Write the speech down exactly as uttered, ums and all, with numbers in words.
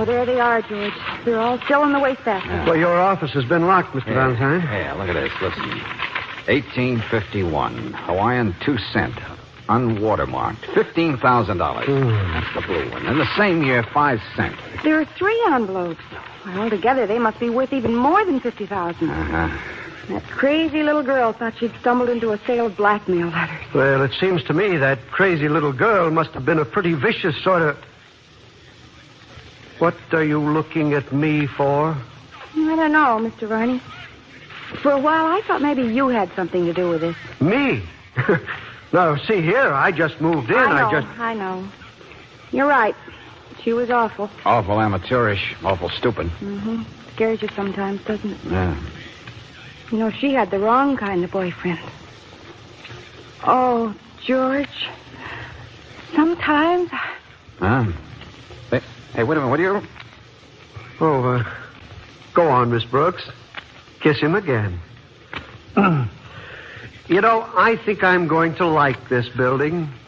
Oh, there they are, George. They're all still in the wastebasket. Yeah. Well, your office has been locked, Mister Yeah. Valentine. Yeah, look at this. Listen. eighteen fifty-one. Hawaiian two cent. Unwatermarked. fifteen thousand dollars. Mm. That's the blue one. In the same year, five cent. There are three envelopes. Well, altogether, they must be worth even more than fifty thousand dollars. Uh-huh. That crazy little girl thought she'd stumbled into a sale of blackmail letters. Well, it seems to me that crazy little girl must have been a pretty vicious sort of... What are you looking at me for? I don't know, Mister Varney. For a while, I thought maybe you had something to do with this. Me? No, see here, I just moved in. I know, I just... I know. You're right. She was awful. Awful amateurish. Awful stupid. Mm-hmm. Scares you sometimes, doesn't it? Yeah. You know, she had the wrong kind of boyfriend. Oh, George. Sometimes... Huh? Hey, hey, wait a minute. What are you... Oh, uh, go on, Miss Brooks. Kiss him again. You know, I think I'm going to like this building.